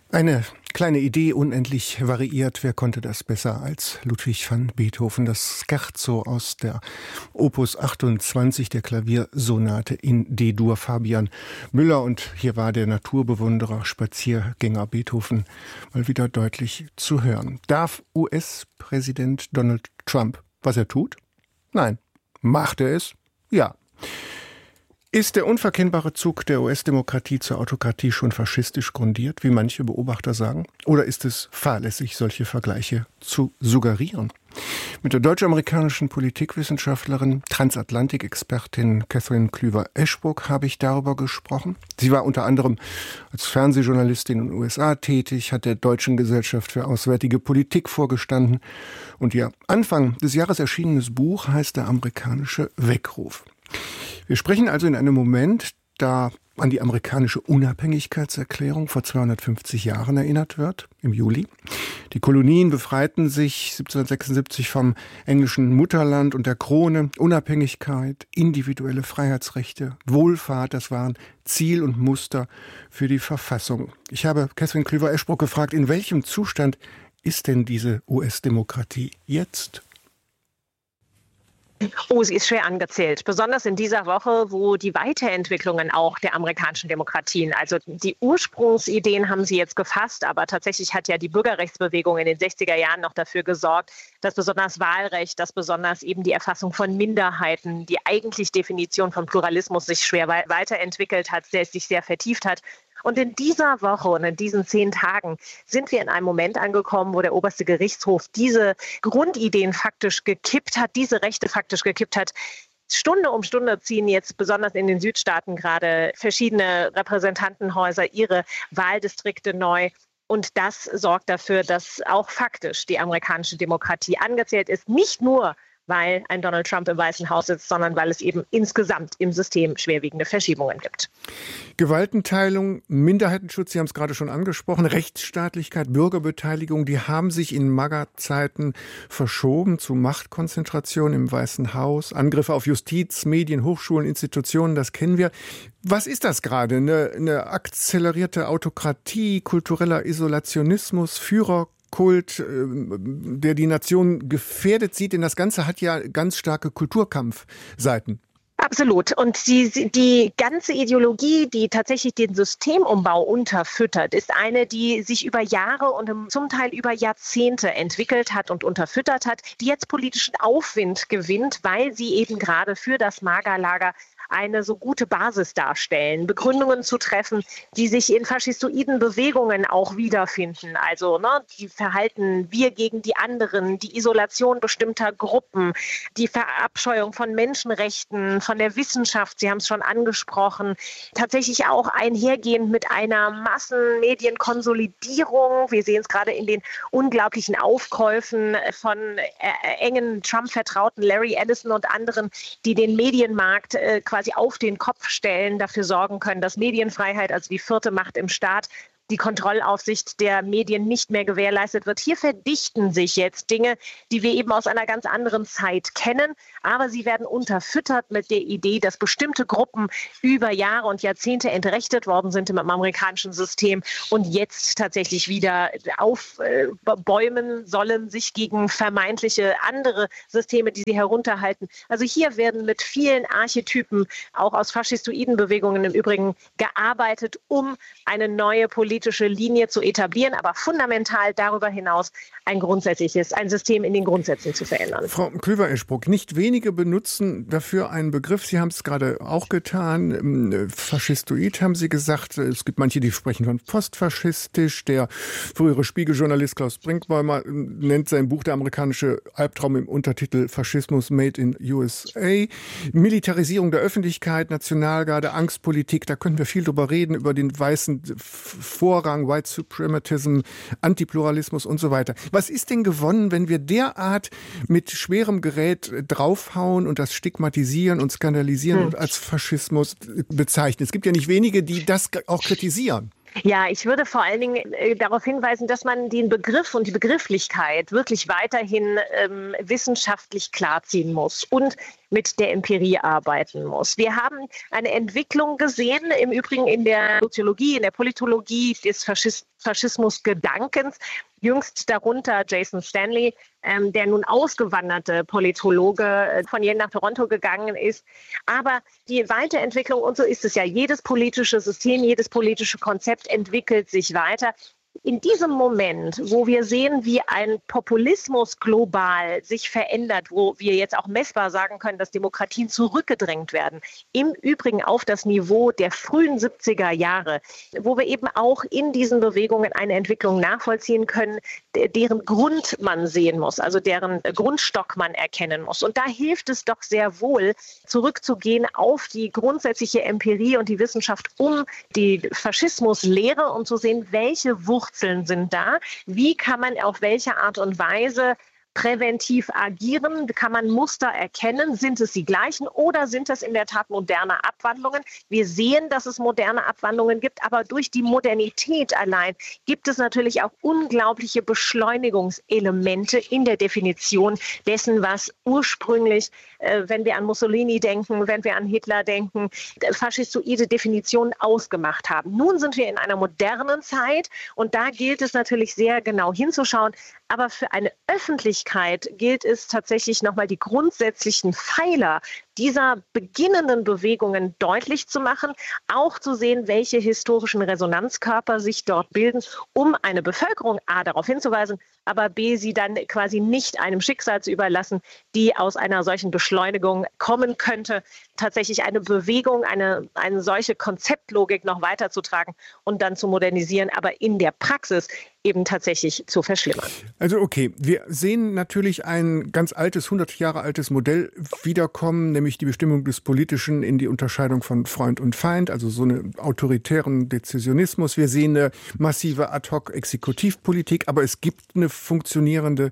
Eine kleine Idee, unendlich variiert. Wer konnte das besser als Ludwig van Beethoven? Das Scherzo aus der Opus 28 der Klaviersonate in D-Dur. Fabian Müller, und hier war der Naturbewunderer, Spaziergänger Beethoven mal wieder deutlich zu hören. Darf US-Präsident Donald Trump, was er tut? Nein. Macht er es? Ja. Ist der unverkennbare Zug der US-Demokratie zur Autokratie schon faschistisch grundiert, wie manche Beobachter sagen? Oder ist es fahrlässig, solche Vergleiche zu suggerieren? Mit der deutsch-amerikanischen Politikwissenschaftlerin, Transatlantik-Expertin Katherine Klüver-Eschbruck habe ich darüber gesprochen. Sie war unter anderem als Fernsehjournalistin in den USA tätig, hat der Deutschen Gesellschaft für Auswärtige Politik vorgestanden und ihr Anfang des Jahres erschienenes Buch heißt Der amerikanische Weckruf. Wir sprechen also in einem Moment, da an die amerikanische Unabhängigkeitserklärung vor 250 Jahren erinnert wird, im Juli. Die Kolonien befreiten sich 1776 vom englischen Mutterland und der Krone. Unabhängigkeit, individuelle Freiheitsrechte, Wohlfahrt, das waren Ziel und Muster für die Verfassung. Ich habe Katherine Klüver-Eschbruck gefragt, in welchem Zustand ist denn diese US-Demokratie jetzt? Oh, sie ist schwer angezählt. Besonders in dieser Woche, wo die Weiterentwicklungen auch der amerikanischen Demokratien, also die Ursprungsideen haben sie jetzt gefasst, aber tatsächlich hat ja die Bürgerrechtsbewegung in den 60er Jahren noch dafür gesorgt, dass besonders Wahlrecht, dass besonders eben die Erfassung von Minderheiten, die eigentlich Definition von Pluralismus sich schwer weiterentwickelt hat, sich sehr vertieft hat. Und in dieser Woche und in diesen 10 Tagen sind wir in einem Moment angekommen, wo der oberste Gerichtshof diese Grundideen faktisch gekippt hat, diese Rechte faktisch gekippt hat. Stunde um Stunde ziehen jetzt besonders in den Südstaaten gerade verschiedene Repräsentantenhäuser ihre Wahldistrikte neu. Und das sorgt dafür, dass auch faktisch die amerikanische Demokratie angezählt ist. Nicht nur, weil ein Donald Trump im Weißen Haus sitzt, sondern weil es eben insgesamt im System schwerwiegende Verschiebungen gibt. Gewaltenteilung, Minderheitenschutz, Sie haben es gerade schon angesprochen, Rechtsstaatlichkeit, Bürgerbeteiligung, die haben sich in MAGA-Zeiten verschoben zu Machtkonzentration im Weißen Haus, Angriffe auf Justiz, Medien, Hochschulen, Institutionen, das kennen wir. Was ist das gerade? Eine akzelerierte Autokratie, kultureller Isolationismus, Führerkult, der die Nation gefährdet sieht, denn das Ganze hat ja ganz starke Kulturkampfseiten. Absolut. Und die ganze Ideologie, die tatsächlich den Systemumbau unterfüttert, ist eine, die sich über Jahre und zum Teil über Jahrzehnte entwickelt hat und unterfüttert hat, die jetzt politischen Aufwind gewinnt, weil sie eben gerade für das MAGA-Lager eine so gute Basis darstellen, Begründungen zu treffen, die sich in faschistoiden Bewegungen auch wiederfinden. Also die Verhalten wir gegen die anderen, die Isolation bestimmter Gruppen, die Verabscheuung von Menschenrechten, von der Wissenschaft, Sie haben es schon angesprochen, tatsächlich auch einhergehend mit einer Massenmedienkonsolidierung. Wir sehen es gerade in den unglaublichen Aufkäufen von engen Trump-Vertrauten Larry Ellison und anderen, die den Medienmarkt quasi auf den Kopf stellen, dafür sorgen können, dass Medienfreiheit, also die vierte Macht im Staat, die Kontrollaufsicht der Medien nicht mehr gewährleistet wird. Hier verdichten sich jetzt Dinge, die wir eben aus einer ganz anderen Zeit kennen, aber sie werden unterfüttert mit der Idee, dass bestimmte Gruppen über Jahre und Jahrzehnte entrechtet worden sind im amerikanischen System und jetzt tatsächlich wieder aufbäumen sollen, sich gegen vermeintliche andere Systeme, die sie herunterhalten. Also hier werden mit vielen Archetypen, auch aus faschistoiden Bewegungen im Übrigen, gearbeitet, um eine neue politische Linie zu etablieren, aber fundamental darüber hinaus ein System in den Grundsätzen zu verändern. Frau Klüver-Eschbruck, nicht wenige benutzen dafür einen Begriff, Sie haben es gerade auch getan, faschistoid haben Sie gesagt, es gibt manche, die sprechen von postfaschistisch, der frühere Spiegeljournalist Klaus Brinkbäumer nennt sein Buch Der amerikanische Albtraum im Untertitel Faschismus Made in USA, Militarisierung der Öffentlichkeit, Nationalgarde, Angstpolitik, da können wir viel drüber reden, über den weißen Vorrang, White Suprematism, Antipluralismus und so weiter. Was ist denn gewonnen, wenn wir derart mit schwerem Gerät draufhauen und das stigmatisieren und skandalisieren und als Faschismus bezeichnen? Es gibt ja nicht wenige, die das auch kritisieren. Ja, ich würde vor allen Dingen darauf hinweisen, dass man den Begriff und die Begrifflichkeit wirklich weiterhin wissenschaftlich klarziehen muss und mit der Empirie arbeiten muss. Wir haben eine Entwicklung gesehen, im Übrigen in der Soziologie, in der Politologie des Faschismusgedankens. Jüngst darunter Jason Stanley, der nun ausgewanderte Politologe von Yale nach Toronto gegangen ist. Aber die Weiterentwicklung, und so ist es ja, jedes politische System, jedes politische Konzept entwickelt sich weiter. In diesem Moment, wo wir sehen, wie ein Populismus global sich verändert, wo wir jetzt auch messbar sagen können, dass Demokratien zurückgedrängt werden, im Übrigen auf das Niveau der frühen 70er Jahre, wo wir eben auch in diesen Bewegungen eine Entwicklung nachvollziehen können, deren Grund man sehen muss, also deren Grundstock man erkennen muss. Und da hilft es doch sehr wohl, zurückzugehen auf die grundsätzliche Empirie und die Wissenschaft um die Faschismuslehre und zu sehen, welche Wurzeln sind da, wie kann man auf welche Art und Weise präventiv agieren? Kann man Muster erkennen? Sind es die gleichen oder sind es in der Tat moderne Abwandlungen? Wir sehen, dass es moderne Abwandlungen gibt, aber durch die Modernität allein gibt es natürlich auch unglaubliche Beschleunigungselemente in der Definition dessen, was ursprünglich, wenn wir an Mussolini denken, wenn wir an Hitler denken, faschistoide Definitionen ausgemacht haben. Nun sind wir in einer modernen Zeit und da gilt es natürlich sehr genau hinzuschauen, aber für eine Öffentlichkeit gilt es tatsächlich nochmal die grundsätzlichen Pfeiler dieser beginnenden Bewegungen deutlich zu machen, auch zu sehen, welche historischen Resonanzkörper sich dort bilden, um eine Bevölkerung A darauf hinzuweisen, aber B sie dann quasi nicht einem Schicksal zu überlassen, die aus einer solchen Beschleunigung kommen könnte, tatsächlich eine Bewegung, eine solche Konzeptlogik noch weiterzutragen und dann zu modernisieren, aber in der Praxis eben tatsächlich zu verschlimmern. Also okay, wir sehen natürlich ein ganz altes, 100 Jahre altes Modell wiederkommen, nämlich die Bestimmung des Politischen in die Unterscheidung von Freund und Feind, also so einen autoritären Dezisionismus. Wir sehen eine massive Ad-hoc-Exekutivpolitik, aber es gibt eine funktionierende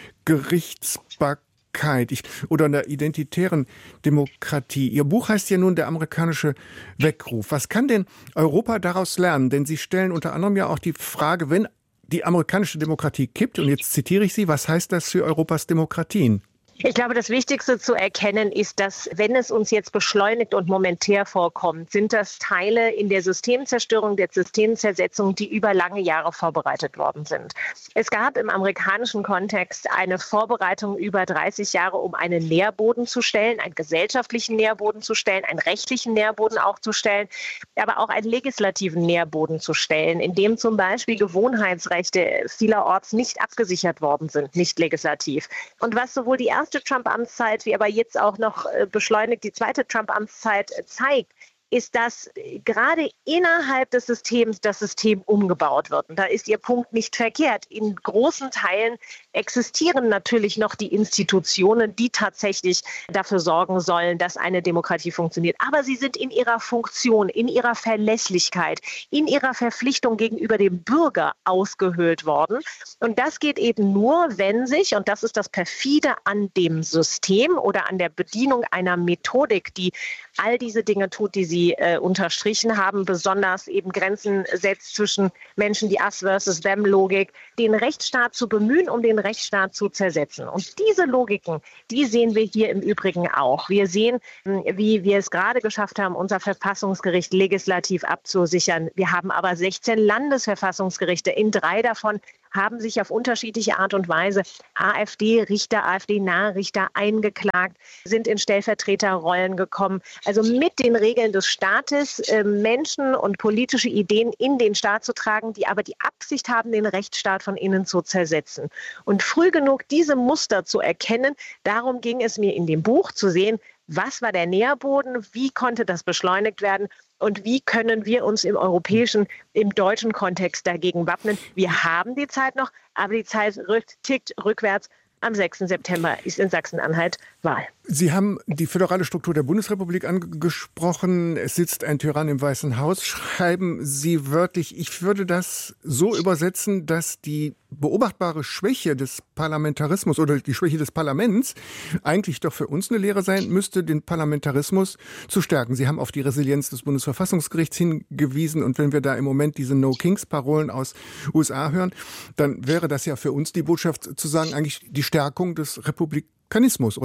Gerichtsbarkeit oder einer identitären Demokratie. Ihr Buch heißt ja nun Der amerikanische Weckruf. Was kann denn Europa daraus lernen? Denn Sie stellen unter anderem ja auch die Frage, wenn die amerikanische Demokratie kippt, und jetzt zitiere ich Sie, was heißt das für Europas Demokratien? Ich glaube, das Wichtigste zu erkennen ist, dass, wenn es uns jetzt beschleunigt und momentär vorkommt, sind das Teile in der Systemzerstörung, der Systemzersetzung, die über lange Jahre vorbereitet worden sind. Es gab im amerikanischen Kontext eine Vorbereitung über 30 Jahre, um einen Nährboden zu stellen, einen gesellschaftlichen Nährboden zu stellen, einen rechtlichen Nährboden auch zu stellen, aber auch einen legislativen Nährboden zu stellen, in dem zum Beispiel Gewohnheitsrechte vielerorts nicht abgesichert worden sind, nicht legislativ. Und was sowohl die erste Trump-Amtszeit, wie aber jetzt auch noch beschleunigt die zweite Trump-Amtszeit zeigt, ist, dass gerade innerhalb des Systems das System umgebaut wird. Und da ist Ihr Punkt nicht verkehrt. In großen Teilen existieren natürlich noch die Institutionen, die tatsächlich dafür sorgen sollen, dass eine Demokratie funktioniert. Aber sie sind in ihrer Funktion, in ihrer Verlässlichkeit, in ihrer Verpflichtung gegenüber dem Bürger ausgehöhlt worden. Und das geht eben nur, wenn sich, und das ist das Perfide an dem System oder an der Bedienung einer Methodik, die all diese Dinge tut, die Sie unterstrichen haben, besonders eben Grenzen setzt zwischen Menschen, die Us versus Them Logik, den Rechtsstaat zu bemühen, um den Rechtsstaat zu zersetzen. Und diese Logiken, die sehen wir hier im Übrigen auch. Wir sehen, wie wir es gerade geschafft haben, unser Verfassungsgericht legislativ abzusichern. Wir haben aber 16 Landesverfassungsgerichte. In 3 davon haben sich auf unterschiedliche Art und Weise AfD-Richter, AfD-nahe Richter eingeklagt, sind in Stellvertreterrollen gekommen. Also mit den Regeln des Staates Menschen und politische Ideen in den Staat zu tragen, die aber die Absicht haben, den Rechtsstaat von innen zu zersetzen. Und früh genug diese Muster zu erkennen, darum ging es mir in dem Buch zu sehen, was war der Nährboden, wie konnte das beschleunigt werden und wie können wir uns im europäischen, im deutschen Kontext dagegen wappnen. Wir haben die Zeit noch, aber die Zeit tickt rückwärts. Am 6. September ist in Sachsen-Anhalt Wahl. Sie haben die föderale Struktur der Bundesrepublik angesprochen. Es sitzt ein Tyrann im Weißen Haus. Schreiben Sie wörtlich, ich würde das so übersetzen, dass die beobachtbare Schwäche des Parlamentarismus oder die Schwäche des Parlaments eigentlich doch für uns eine Lehre sein müsste, den Parlamentarismus zu stärken. Sie haben auf die Resilienz des Bundesverfassungsgerichts hingewiesen. Und wenn wir da im Moment diese No-Kings-Parolen aus USA hören, dann wäre das ja für uns die Botschaft zu sagen, eigentlich die Stärkung des Republikanismus, oder?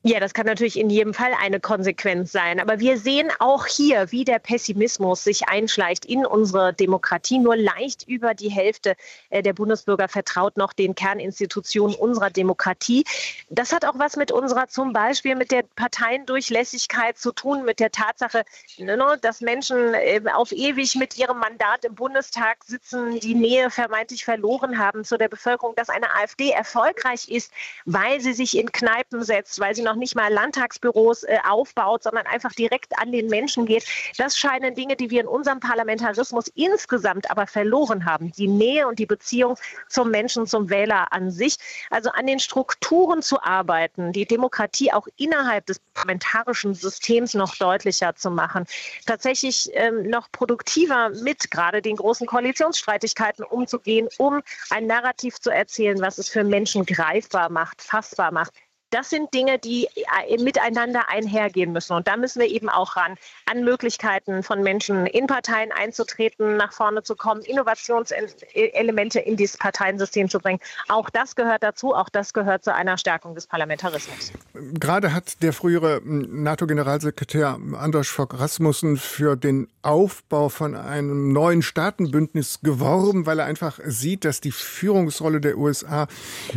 Ja, das kann natürlich in jedem Fall eine Konsequenz sein. Aber wir sehen auch hier, wie der Pessimismus sich einschleicht in unsere Demokratie. Nur leicht über die Hälfte der Bundesbürger vertraut noch den Kerninstitutionen unserer Demokratie. Das hat auch was mit unserer, zum Beispiel mit der Parteiendurchlässigkeit zu tun, mit der Tatsache, dass Menschen auf ewig mit ihrem Mandat im Bundestag sitzen, die Nähe vermeintlich verloren haben zu der Bevölkerung, dass eine AfD erfolgreich ist, weil sie sich in Kneipen setzt, weil sie noch nicht mal Landtagsbüros aufbaut, sondern einfach direkt an den Menschen geht. Das scheinen Dinge, die wir in unserem Parlamentarismus insgesamt aber verloren haben. Die Nähe und die Beziehung zum Menschen, zum Wähler an sich. Also an den Strukturen zu arbeiten, die Demokratie auch innerhalb des parlamentarischen Systems noch deutlicher zu machen. Tatsächlich noch produktiver mit gerade den großen Koalitionsstreitigkeiten umzugehen, um ein Narrativ zu erzählen, was es für Menschen greifbar macht, fassbar macht. Das sind Dinge, die miteinander einhergehen müssen. Und da müssen wir eben auch ran, an Möglichkeiten von Menschen in Parteien einzutreten, nach vorne zu kommen, Innovationselemente in dieses Parteiensystem zu bringen. Auch das gehört dazu, auch das gehört zu einer Stärkung des Parlamentarismus. Gerade hat der frühere NATO-Generalsekretär Andros Fogh Rasmussen für den Aufbau von einem neuen Staatenbündnis geworben, weil er einfach sieht, dass die Führungsrolle der USA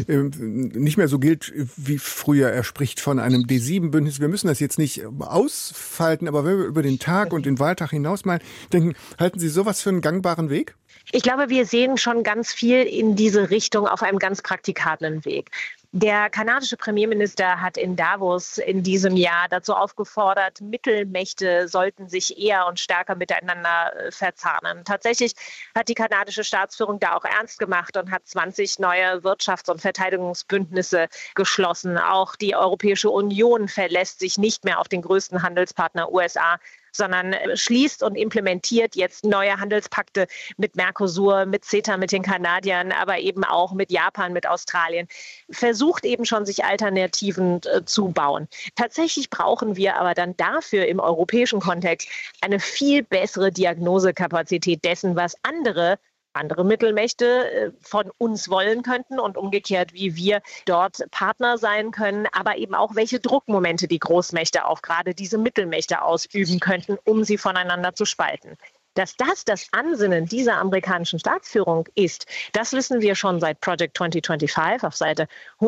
nicht mehr so gilt wie früher. Er spricht von einem D7-Bündnis. Wir müssen das jetzt nicht ausfalten, aber wenn wir über den Tag und den Wahltag hinaus mal denken, halten Sie sowas für einen gangbaren Weg? Ich glaube, wir sehen schon ganz viel in diese Richtung auf einem ganz praktikablen Weg. Der kanadische Premierminister hat in Davos in diesem Jahr dazu aufgefordert, Mittelmächte sollten sich eher und stärker miteinander verzahnen. Tatsächlich hat die kanadische Staatsführung da auch ernst gemacht und hat 20 neue Wirtschafts- und Verteidigungsbündnisse geschlossen. Auch die Europäische Union verlässt sich nicht mehr auf den größten Handelspartner USA, sondern schließt und implementiert jetzt neue Handelspakte mit Mercosur, mit CETA, mit den Kanadiern, aber eben auch mit Japan, mit Australien. Versucht eben schon, sich Alternativen zu bauen. Tatsächlich brauchen wir aber dann dafür im europäischen Kontext eine viel bessere Diagnosekapazität dessen, was andere Mittelmächte von uns wollen könnten und umgekehrt, wie wir dort Partner sein können, aber eben auch, welche Druckmomente die Großmächte auf gerade diese Mittelmächte ausüben könnten, um sie voneinander zu spalten. Dass das Ansinnen dieser amerikanischen Staatsführung ist, das wissen wir schon seit Project 2025. Auf Seite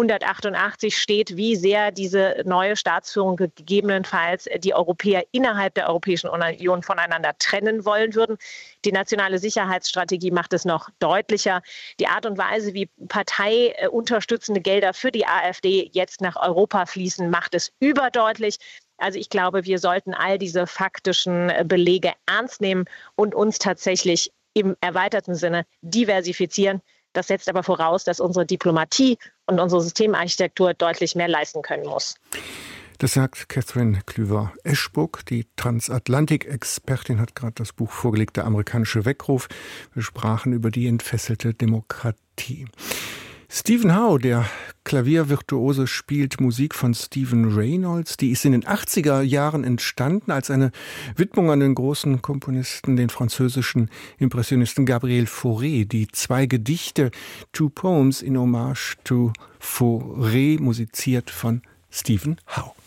188 steht, wie sehr diese neue Staatsführung gegebenenfalls die Europäer innerhalb der Europäischen Union voneinander trennen wollen würden. Die nationale Sicherheitsstrategie macht es noch deutlicher. Die Art und Weise, wie parteiunterstützende Gelder für die AfD jetzt nach Europa fließen, macht es überdeutlich. Also ich glaube, wir sollten all diese faktischen Belege ernst nehmen und uns tatsächlich im erweiterten Sinne diversifizieren. Das setzt aber voraus, dass unsere Diplomatie und unsere Systemarchitektur deutlich mehr leisten können muss. Das sagt Catherine Klüver-Eschbruck. Die Transatlantik-Expertin hat gerade das Buch vorgelegt, Der amerikanische Weckruf. Wir sprachen über die entfesselte Demokratie. Stephen Howe, der Klaviervirtuose, spielt Musik von Stephen Reynolds. Die ist in den 80er Jahren entstanden als eine Widmung an den großen Komponisten, den französischen Impressionisten Gabriel Fauré. Die 2 Gedichte, Two Poems in Hommage to Fauré, musiziert von Stephen Howe.